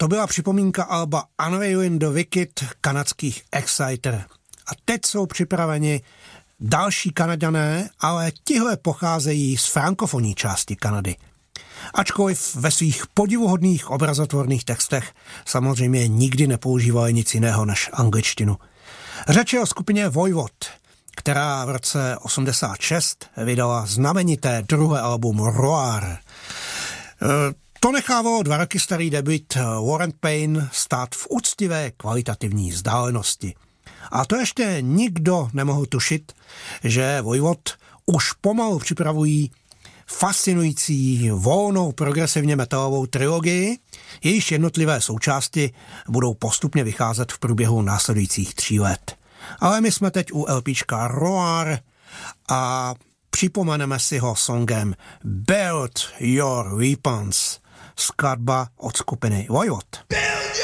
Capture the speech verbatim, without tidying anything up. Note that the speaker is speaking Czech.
to byla připomínka alba Unveiling the Wicked kanadských Exciter. A teď jsou připraveni další Kanaďané, ale tihle pocházejí z frankofonní části Kanady. Ačkoliv ve svých podivuhodných obrazotvorných textech samozřejmě nikdy nepoužívali nic jiného než angličtinu. Řeč je o skupině Voivod, která v roce osmdesát šest vydala znamenité druhé album Roar. To nechávalo dva roky starý debut Warrant Pain stát v úctivé kvalitativní vzdálenosti. A to ještě nikdo nemohl tušit, že Voivod už pomalu připravují fascinující volnou progresivně metalovou trilogii, jejíž jednotlivé součásti budou postupně vycházet v průběhu následujících tří let. Ale my jsme teď u LPčka Roar a připomeneme si ho songem Build Your Weapons, skladba od skupiny Voivod.